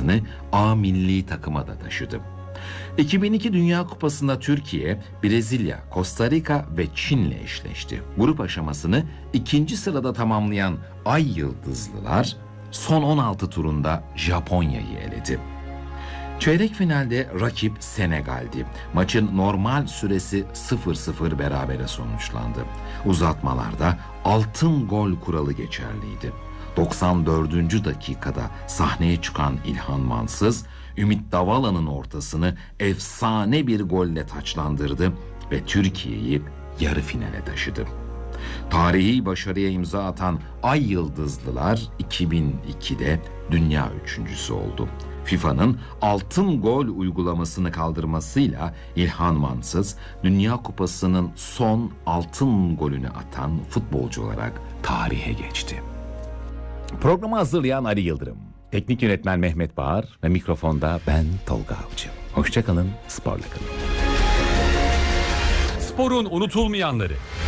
ünvanını A milli takıma da taşıdı. 2002 Dünya Kupası'nda Türkiye, Brezilya, Costa Rica ve Çin'le eşleşti. Grup aşamasını ikinci sırada tamamlayan Ay Yıldızlılar son 16 turunda Japonya'yı eledi. Çeyrek finalde rakip Senegal'di. Maçın normal süresi 0-0 berabere sonuçlandı. Uzatmalarda altın gol kuralı geçerliydi. 94. dakikada sahneye çıkan İlhan Mansız, Ümit Davala'nın ortasını efsane bir golle taçlandırdı ve Türkiye'yi yarı finale taşıdı. Tarihi başarıya imza atan Ay Yıldızlılar 2002'de dünya üçüncüsü oldu. FIFA'nın altın gol uygulamasını kaldırmasıyla İlhan Mansız, Dünya Kupası'nın son altın golünü atan futbolcu olarak tarihe geçti. Programı hazırlayan Ali Yıldırım, teknik yönetmen Mehmet Bağır ve mikrofonda ben Tolga Avcı. Hoşça kalın, sporla kalın. Sporun unutulmayanları.